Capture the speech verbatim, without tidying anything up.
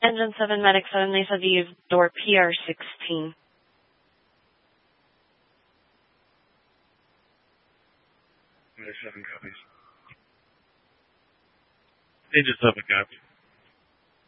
Engine seven, Medic seven, Mesa View, door P R sixteen. Medic seven copies. Engine seven copies.